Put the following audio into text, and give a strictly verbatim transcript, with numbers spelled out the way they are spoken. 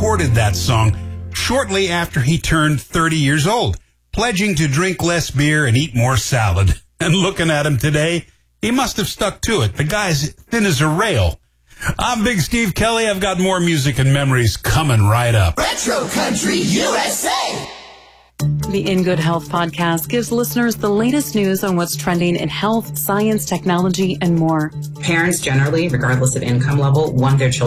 recorded that song shortly after he turned thirty years old, pledging to drink less beer and eat more salad. And looking at him today, he must have stuck to it. The guy's thin as a rail. I'm Big Steve Kelly. I've got more music and memories coming right up. Retro Country U S A. The In Good Health podcast gives listeners the latest news on what's trending in health, science, technology, and more. Parents generally, regardless of income level, want their children